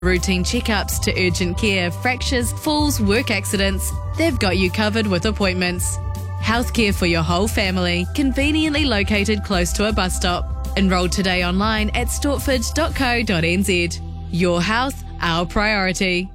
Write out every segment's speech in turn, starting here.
Routine checkups to urgent care, fractures, falls, work accidents. They've got you covered with appointments. Healthcare for your whole family, conveniently located close to a bus stop. Enroll today online at stortford.co.nz. Your health, our priority.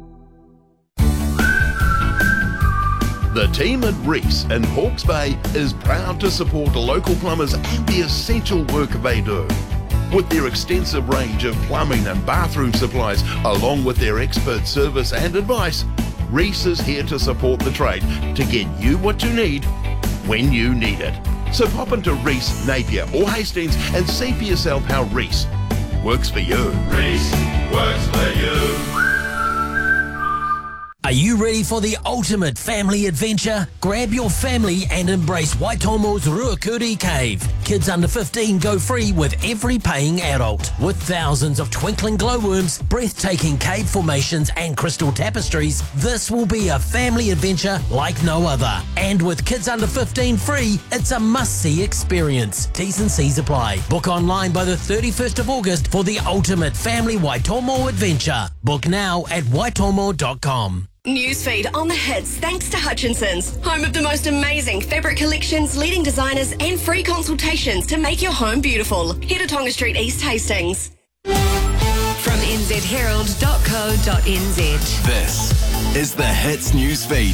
The team at Reese in Hawke's Bay is proud to support local plumbers and the essential work they do. With their extensive range of plumbing and bathroom supplies, along with their expert service and advice, Reese is here to support the trade to get you what you need when you need it. So pop into Reese, Napier or Hastings and see for yourself how Reese works for you. Reese works for you. Are you ready for the ultimate family adventure? Grab your family and embrace Waitomo's Ruakuri Cave. Kids under 15 go free with every paying adult. With thousands of twinkling glowworms, breathtaking cave formations and crystal tapestries, this will be a family adventure like no other. And with kids under 15 free, it's a must-see experience. T's and C's apply. Book online by the 31st of August for the ultimate family Waitomo adventure. Book now at waitomo.com. Newsfeed on the hits thanks to Hutchinson's, home of the most amazing fabric collections, leading designers and free consultations to make your home beautiful. Head to Tonga Street East Hastings. From nzherald.co.nz. This is the Hits Newsfeed.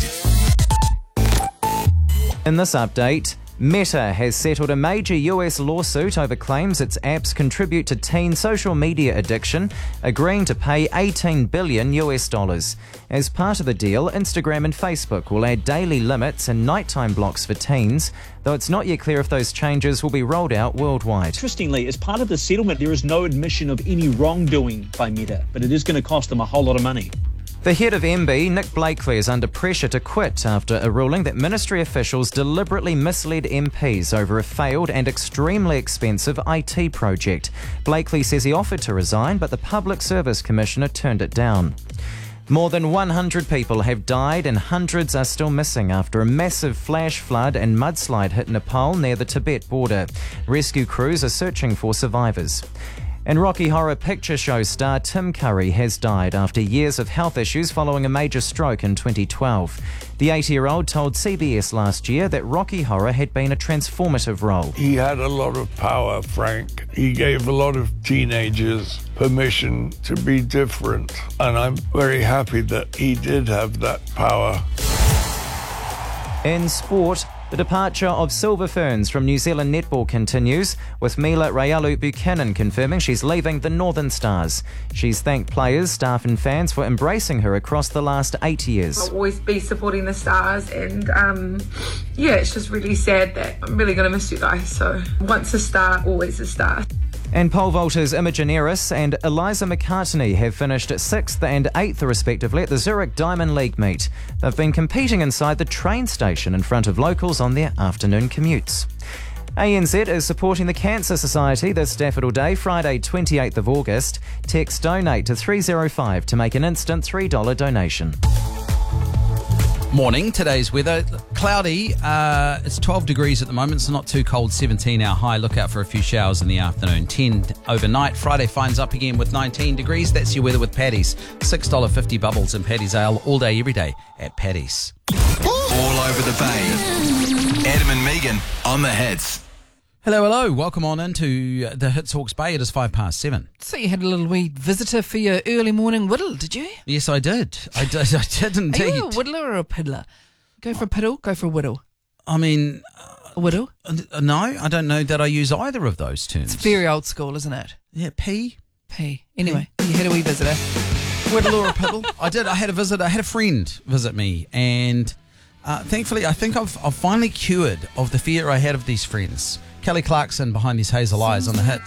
In this update, Meta has settled a major US lawsuit over claims its apps contribute to teen social media addiction, agreeing to pay $18 billion. As part of the deal, Instagram and Facebook will add daily limits and nighttime blocks for teens, though it's not yet clear if those changes will be rolled out worldwide. Interestingly, as part of the settlement, there is no admission of any wrongdoing by Meta, but it is going to cost them a whole lot of money. The head of MB, Nick Blakely, is under pressure to quit after a ruling that ministry officials deliberately misled MPs over a failed and extremely expensive IT project. Blakely says he offered to resign, but the Public Service Commissioner turned it down. More than 100 people have died and hundreds are still missing after a massive flash flood and mudslide hit Nepal near the Tibet border. Rescue crews are searching for survivors. And Rocky Horror Picture Show star Tim Curry has died after years of health issues following a major stroke in 2012. The 80-year-old told CBS last year that Rocky Horror had been a transformative role. He had a lot of power, Frank. He gave a lot of teenagers permission to be different, and I'm very happy that he did have that power. In sport, the departure of Silver Ferns from New Zealand netball continues, with Mila Rayalu Buchanan confirming she's leaving the Northern Stars. She's thanked players, staff and fans for embracing her across the last 8 years. I'll always be supporting the Stars, and it's just really sad that I'm really going to miss you guys. So once a star, always a star. And pole vaulters Imogen Eris and Eliza McCartney have finished 6th and 8th respectively at the Zurich Diamond League meet. They've been competing inside the train station in front of locals on their afternoon commutes. ANZ is supporting the Cancer Society this Daffodil Day, Friday 28th of August. Text donate to 305 to make an instant $3 donation. Morning, today's weather, cloudy, it's 12 degrees at the moment, so not too cold, 17 our high. Look out for a few showers in the afternoon, 10 overnight. Friday finds up again with 19 degrees. That's your weather with Paddy's. $6.50 bubbles in Paddy's Ale all day, every day at Paddy's. All over the bay. Adam and Megan on the Hits. Hello. Welcome on into the Hits Hawke's Bay. It is 7:05. So you had a little wee visitor for your early morning whittle, did you? Yes, I did. I did indeed. Are you a whittler or a piddler? Go for a piddle, go for a whittle. I mean... a whittle? No, I don't know that I use either of those terms. It's very old school, isn't it? Yeah, P. Anyway, you had a wee visitor. Whittle or a piddle? I did. I had a friend visit me, and thankfully I think I've finally cured of the fear I had of these friends. Kelly Clarkson behind these hazel eyes on the Hits.